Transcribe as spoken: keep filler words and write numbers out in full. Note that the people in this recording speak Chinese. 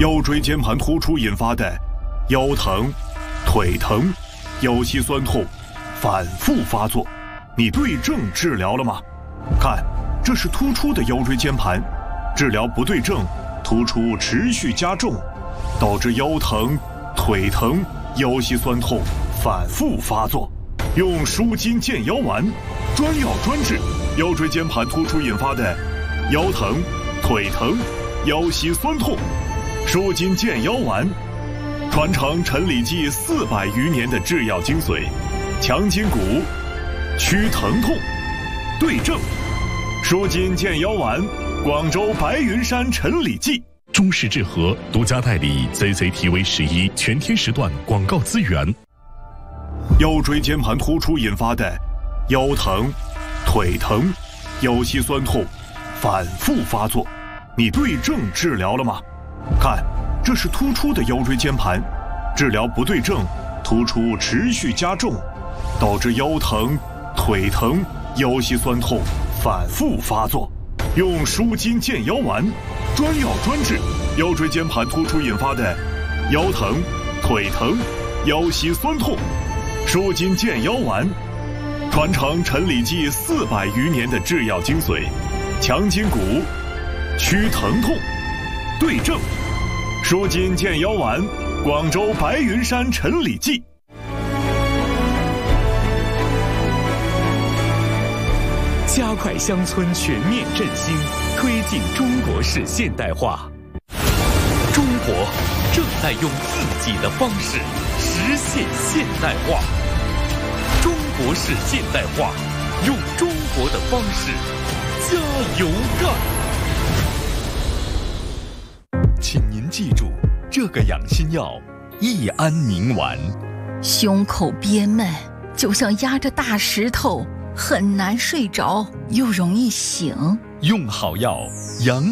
腰椎间盘突出引发的腰疼、腿疼、腰膝酸痛反复发作，你对症治疗了吗？看，这是突出的腰椎间盘，治疗不对症，突出持续加重，导致腰疼、腿疼、腰膝酸痛反复发作。用舒筋健腰丸，专药专治腰椎间盘突出引发的腰疼、腿疼、腰膝酸痛。舒筋健腰丸，传承陈李济四百余年的制药精髓，强筋骨，祛疼痛，对症。舒筋健腰丸，广州白云山陈李济。 中式治和独家代理 Z Z T V 十一全天时段广告资源。 腰椎间盘突出引发的腰疼、腿疼、腰膝酸痛反复发作，你对症治疗了吗？看，这是突出的腰椎间盘，治疗不对症，突出持续加重，导致腰疼、腿疼、腰膝酸痛反复发作。用舒筋健腰丸，专药专治腰椎间盘突出引发的腰疼、腿疼、腰膝酸痛。舒筋健腰丸，传承陈李济四百余年的制药精髓，强筋骨，祛疼痛，对症。舒筋健腰丸，广州白云山陈李济。 加快乡村全面振兴，推进中国式现代化。中国正在用自己的方式实现现代化。中国式现代化，用中国的方式加油干！请您记住这个养心药益安宁丸。 胸口憋闷，就像压着大石头，很难睡着，又容易醒。 用好药养